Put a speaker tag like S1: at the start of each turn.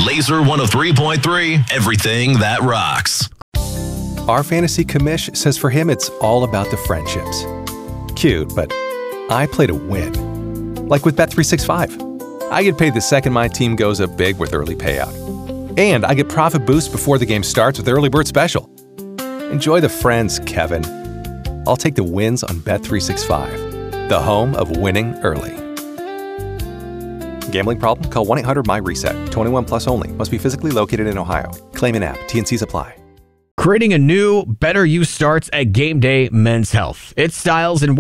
S1: Laser 103.3, everything that rocks.
S2: Our fantasy commish says for him it's all about the friendships. Cute, but I play to win. Like with Bet365. I get paid the second my team goes up big with early payout. And I get profit boost before the game starts with Early Bird Special. Enjoy the friends, Kevin. I'll take the wins on Bet365, the home of winning early. Gambling problem? Call 1-800-MY-RESET. 21 plus only. Must be physically located in Ohio. Claim an app. T&Cs apply.
S3: Creating a new, better you starts at Game Day Men's Health. Its styles and